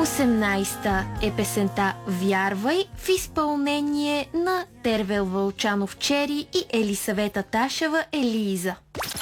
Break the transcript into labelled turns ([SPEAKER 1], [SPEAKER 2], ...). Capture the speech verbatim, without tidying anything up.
[SPEAKER 1] осемнайсета е песента "Вярвай" в изпълнение на Тервел Вълчанов Чери и Елисавета Ташева Елиза.